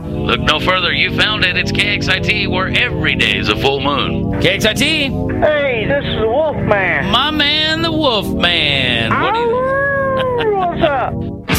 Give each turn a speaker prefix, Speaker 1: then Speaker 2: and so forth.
Speaker 1: Look no further. You found it. It's KXIT, where every day is a full moon. KXIT.
Speaker 2: Hey, this is the Wolfman.
Speaker 1: My man, the Wolfman. What do you...
Speaker 2: What's up?